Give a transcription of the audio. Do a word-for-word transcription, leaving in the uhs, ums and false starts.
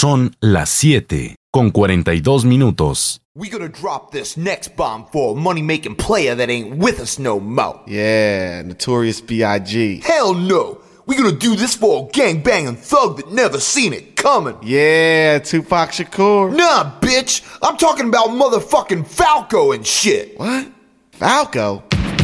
Son las siete con cuarenta y dos minutos. We gonna drop this next bomb for a money-making player that ain't with us no more. Yeah, Notorious B I G Hell no! We gonna do this for a gang-banging thug that never seen it coming. Yeah, Tupac Shakur. Nah, bitch! I'm talking about motherfucking Falco and shit. What? Falco?